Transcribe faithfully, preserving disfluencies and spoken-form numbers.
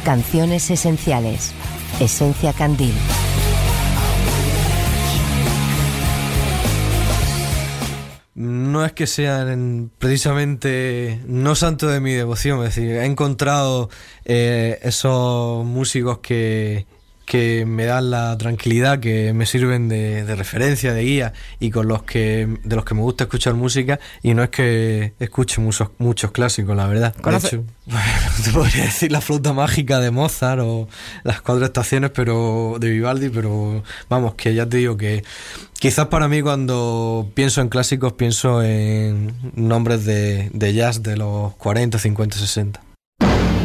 Canciones esenciales. Esencia Candil. No es que sean precisamente no santo de mi devoción, es decir, he encontrado eh, esos músicos que, que me dan la tranquilidad, que me sirven de, de referencia, de guía, y con los que de los que me gusta escuchar música, y no es que escuche muchos, muchos clásicos, la verdad. De hecho, te podría decir la flauta mágica de Mozart o las cuatro estaciones pero de Vivaldi, pero vamos, que ya te digo que quizás para mí cuando pienso en clásicos pienso en nombres de, de jazz de los cuarenta, cincuenta, sesenta.